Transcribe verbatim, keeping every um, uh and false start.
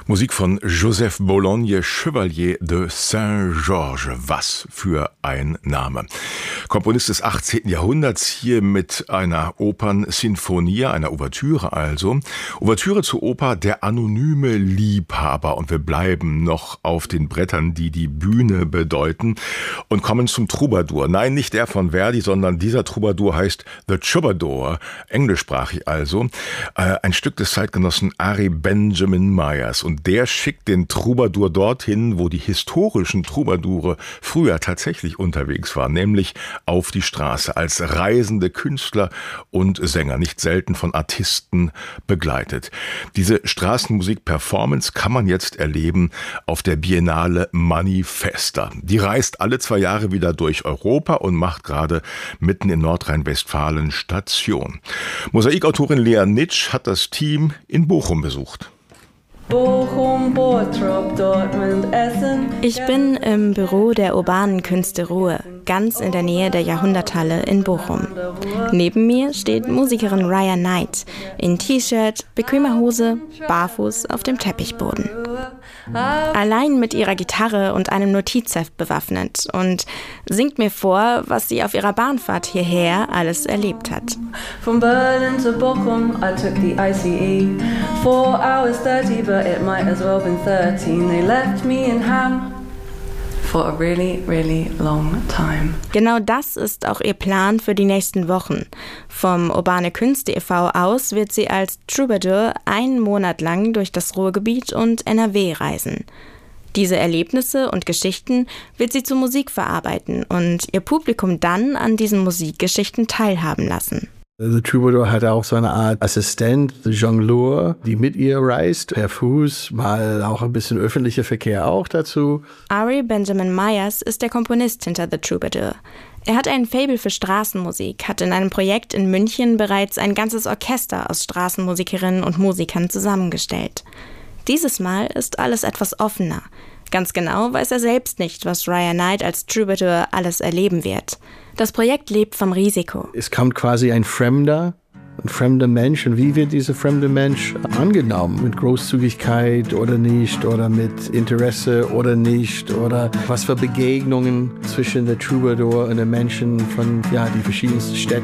Musik von Joseph Bologne, Chevalier de Saint-Georges. Was für ein Name. Komponist des achtzehnten Jahrhunderts, hier mit einer Opernsinfonie, einer Ouvertüre also. Ouvertüre zur Oper Der anonyme Liebhaber. Und wir bleiben noch auf den Brettern, die die Bühne bedeuten, und kommen zum Troubadour. Nein, nicht der von Verdi, sondern dieser Troubadour heißt The Troubadour, englischsprachig also. Ein Stück des Zeitgenossen Ari Benjamin Myers. Und der schickt den Troubadour dorthin, wo die historischen Troubadoure früher tatsächlich unterwegs waren, nämlich auf die Straße als reisende Künstler und Sänger, nicht selten von Artisten begleitet. Diese Straßenmusik-Performance kann man jetzt erleben auf der Biennale Manifesta. Die reist alle zwei Jahre wieder durch Europa und macht gerade mitten in Nordrhein-Westfalen Station. Mosaikautorin Lea Nitsch hat das Team in Bochum besucht. Bochum, Bottrop, Dortmund, Essen. Ich bin im Büro der urbanen Künste Ruhe, ganz in der Nähe der Jahrhunderthalle in Bochum. Neben mir steht Musikerin Raya Knight in T-Shirt, bequemer Hose, barfuß auf dem Teppichboden. Allein mit ihrer Gitarre und einem Notizheft bewaffnet und singt mir vor, was sie auf ihrer Bahnfahrt hierher alles erlebt hat. From Berlin to Bochum, I took the I C E. Four hours thirty, but it might as well been thirteen. They left me in Ham for a really, really long time. Genau das ist auch ihr Plan für die nächsten Wochen. Vom Urbane Künste e V aus wird sie als Troubadour einen Monat lang durch das Ruhrgebiet und N R W reisen. Diese Erlebnisse und Geschichten wird sie zu Musik verarbeiten und ihr Publikum dann an diesen Musikgeschichten teilhaben lassen. The Troubadour hat auch so eine Art Assistent, the Jongleur, die mit ihr reist, per Fuß, mal auch ein bisschen öffentlicher Verkehr auch dazu. Ari Benjamin Myers ist der Komponist hinter The Troubadour. Er hat einen Faible für Straßenmusik, hat in einem Projekt in München bereits ein ganzes Orchester aus Straßenmusikerinnen und Musikern zusammengestellt. Dieses Mal ist alles etwas offener. Ganz genau weiß er selbst nicht, was Raya Knight als Troubadour alles erleben wird. Das Projekt lebt vom Risiko. Es kommt quasi ein Fremder, ein fremder Mensch. Und wie wird dieser fremde Mensch angenommen? Mit Großzügigkeit oder nicht? Oder mit Interesse oder nicht? Oder was für Begegnungen zwischen der Troubadour und den Menschen von ja, die verschiedensten Städte